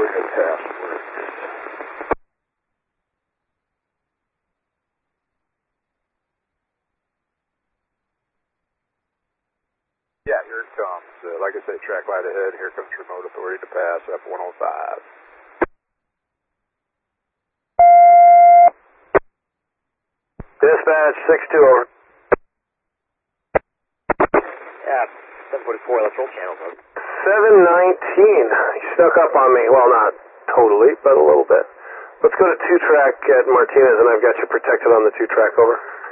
overhead pass. Yeah, here it comes. Like I say, track light ahead. Here comes remote authority to pass up 105. Dispatch 6-2 over. Yeah, 744, let's roll channels over. 719. You snuck up on me. Well, not totally, but a little bit. Let's go to 2-track at Martinez, and I've got you protected on the 2-track over.